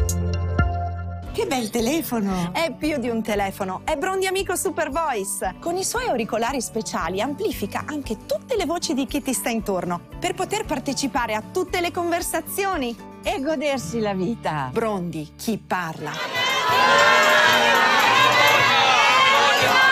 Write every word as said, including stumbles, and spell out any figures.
Che bel telefono! È più di un telefono, è Brondi Amico Super Voice. Con i suoi auricolari speciali amplifica anche tutte le voci di chi ti sta intorno per poter partecipare a tutte le conversazioni E godersi la vita. Brondi, chi parla.